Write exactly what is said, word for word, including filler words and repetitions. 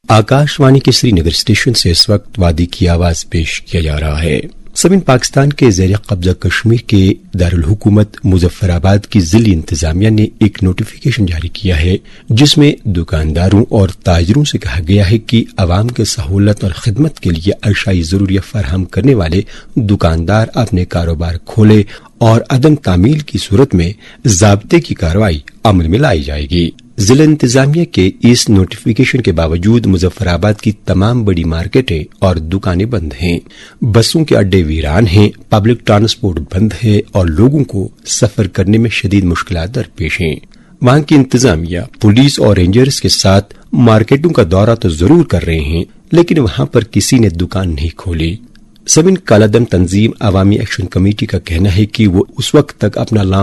आकाशवाणी के श्रीनगर स्टेशन से इस वक्त वादी की आवाज पेश किया जा रहा है। सबिन पाकिस्तान के ज़ेर कब्जा कश्मीर के दारुल हुकूमत मुजफ्फराबाद की जिली इंतजामिया ने एक नोटिफिकेशन जारी किया है, जिसमें दुकानदारों और ताजरों से कहा गया है कि अवाम के सहूलत और खिदमत के लिए अशाई जरूरिया फराहम करने वाले दुकानदार अपने कारोबार खोले और अदम तामील की सूरत में जाब्ते की कार्रवाई अमल में लाई जाएगी। जिला इंतजामिया के इस नोटिफिकेशन के बावजूद मुजफ्फराबाद की तमाम बड़ी मार्केटें और दुकानें बंद हैं, बसों के अड्डे वीरान हैं, पब्लिक ट्रांसपोर्ट बंद है और लोगों को सफर करने में शदीद मुश्किलात दरपेश हैं। वहां की इंतजामिया पुलिस और रेंजर्स के साथ मार्केटों का दौरा तो जरूर कर रहे हैं, लेकिन वहां पर किसी ने दुकान नहीं खोली। सबिन कालादम तंजीम अवामी एक्शन कमेटी का कहना है कि वो उस वक्त तक अपना